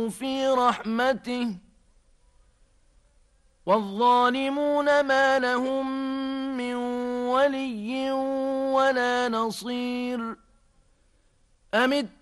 في رحمته والظالمون ما لهم من ولي ولا نصير.